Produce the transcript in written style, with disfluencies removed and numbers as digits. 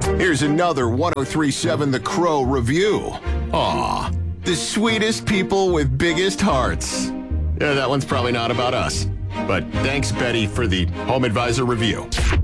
Here's another 1037 The Crow review. Aw, the sweetest people with biggest hearts. Yeah, that one's probably not about us. But thanks, Betty, for the Home Advisor review.